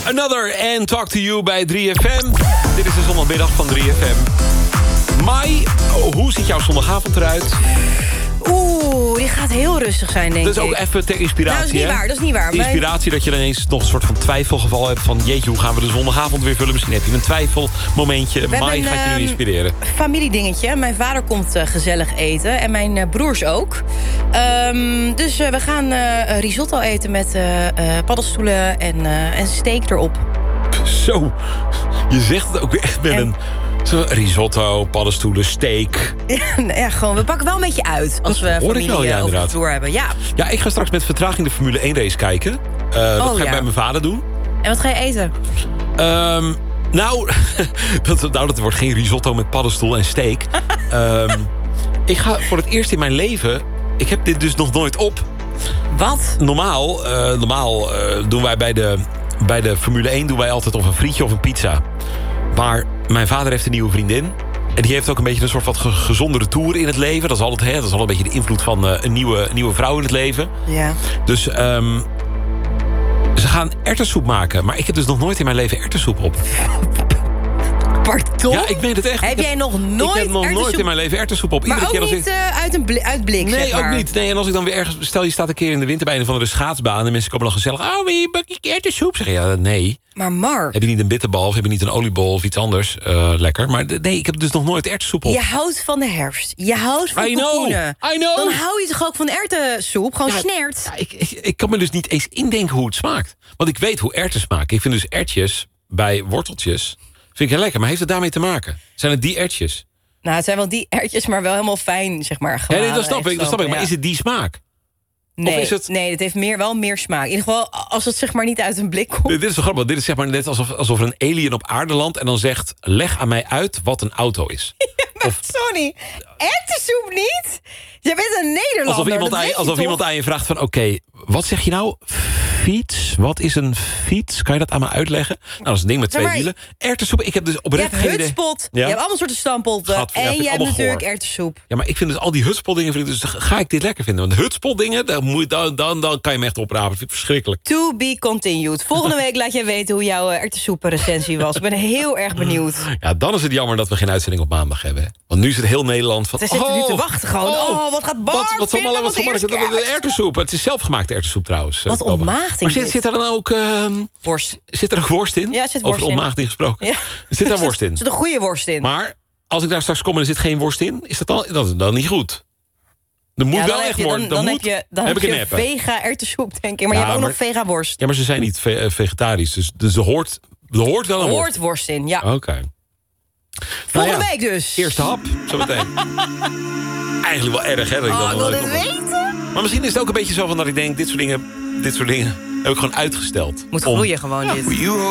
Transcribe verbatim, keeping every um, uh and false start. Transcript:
Another and Talk to You bij drie F M. Dit is de zondagmiddag van drie F M. Mai, oh, hoe ziet jouw zondagavond eruit? Oeh, die gaat heel rustig zijn, denk ik. Dat is ook even ter inspiratie, Nou, dat is niet hè? waar, dat is niet waar. Inspiratie dat je dan eens nog een soort van twijfelgeval hebt van... jeetje, hoe gaan we de zondagavond weer vullen? Misschien heb je een twijfelmomentje. Mai gaat je nu inspireren. Familiedingetje. Mijn vader komt uh, gezellig eten. En mijn uh, broers ook. Um, dus uh, we gaan uh, risotto eten met uh, uh, paddenstoelen en, uh, en steak erop. Zo, je zegt het ook weer echt met en... een... Zo, risotto, paddenstoelen, steak. Ja, ja, gewoon, we pakken wel een beetje uit als dat we familie wel, ja, over de vloer hebben. Ja. ja, ik ga straks met vertraging de Formule één race kijken. Uh, dat oh, ga ik ja. bij mijn vader doen. En wat ga je eten? Um, nou, dat, nou, dat wordt geen risotto met paddenstoel en steak. um, ik ga voor het eerst in mijn leven... Ik heb dit dus nog nooit op. Wat? Normaal, uh, normaal uh, doen wij bij de, bij de Formule één... doen wij altijd of een frietje of een pizza. Maar mijn vader heeft een nieuwe vriendin. En die heeft ook een beetje een soort wat gezondere toer in het leven. Dat is altijd, hè, dat is altijd een beetje de invloed van uh, een nieuwe, nieuwe vrouw in het leven. Ja. Dus um, ze gaan erwtensoep maken. Maar ik heb dus nog nooit in mijn leven erwtensoep op. Pardon? Ja, ik weet het echt. Heb ik heb, jij nog nooit Ik heb nog erwtensoep... nooit in mijn leven erwtensoep op. Maar Iedere ook keer niet als ik... uh, uit, een blik, uit blik, Nee, zeg maar. ook niet. Nee, en als ik dan weer ergens... Stel, je staat een keer in de winter bij een van de schaatsbaan... en mensen komen dan gezellig... Oh, wil je een bakje erwtensoep? Zeg je, ja, nee. Maar Mark... Heb je niet een bitterbal of heb je niet een oliebol of iets anders? Uh, lekker. Maar nee, ik heb dus nog nooit erwtensoep op. Je houdt van de herfst. Je houdt van I know, koekoenen. I know. Dan hou je toch ook van erwtensoep? Gewoon ja, snert. Ja, ik, ik, ik kan me dus niet eens indenken hoe het smaakt. Want ik weet hoe erwten smaken. Ik vind dus erwtjes bij worteltjes... Vind ik heel lekker, maar heeft het daarmee te maken? Zijn het die erwtjes? Nou, het zijn wel die erwtjes, maar wel helemaal fijn, zeg maar. Ja, nee, dat snap ik, dat snap ik. Maar is het die smaak? Nee, of is het... nee, het heeft meer, wel meer smaak. In ieder geval, als het zeg maar niet uit een blik komt. Dit is zo grappig. Dit is zeg maar net alsof, alsof er een alien op aarde landt... en dan zegt, leg aan mij uit wat een auto is. Ja, maar of... sorry, erwtensoep niet? Jij bent een Nederlander. Alsof iemand, aan, alsof iemand aan je vraagt van... oké, okay, wat zeg je nou? Fiets? Wat is een fiets? Kan je dat aan me uitleggen? Nou, dat is een ding met twee maar, wielen. Erwtensoep, ik heb dus oprecht Je hebt hutspot, ja? Je hebt allemaal soorten stampotten. Gaat, ja, en je hebt natuurlijk goor. erwtensoep. Ja, maar ik vind dus al die hutspotdingen... Vind ik dus, ga ik dit lekker vinden? Want hutspotdingen, dan, moet, dan, dan, dan kan je me echt oprapen. Dat vind ik verschrikkelijk. To be continued. Volgende week laat jij weten hoe jouw erwtensoep-recensie was. Ik ben heel erg benieuwd. Ja, dan is het jammer dat we geen uitzending op maandag hebben. Hè? Want nu is het heel Nederland van... Ze zitten oh, nu te wachten gewoon. Oh, oh wat gaat Bart Wat, wat zal vinden? wat zal Bart vinden? De erwtensoep. Het is zelfgemaakte erwtensoep trouwens. Wat ontmaagding. Maar zit, zit er dan ook... Uh, worst. Zit er ook worst in? Ja, er zit worst Over in. Over ontmaagding gesproken. Ja. Zit daar worst in? Er zit een goede worst in. Maar als ik daar straks kom en er zit geen worst in... is dat dan, dat is dan niet goed. Er moet ja, wel echt je, worden. Dan, dan, moet, heb je, dan heb je vega erwtensoep, denk ik. Maar ja, je hebt ook maar, nog vega worst. Ja, maar ze zijn niet ve vegetarisch. Dus, dus er, hoort, er hoort wel een hoort worst. worst in, ja. Oké. Okay. Volgende nou ja, week dus. Eerste hap, zometeen. Eigenlijk wel erg, hè? Dat ik oh, dan ik wil dit weten. Maar misschien is het ook een beetje zo van dat ik denk... dit soort dingen, dit soort dingen heb ik gewoon uitgesteld. Moet om, groeien gewoon ja, dit.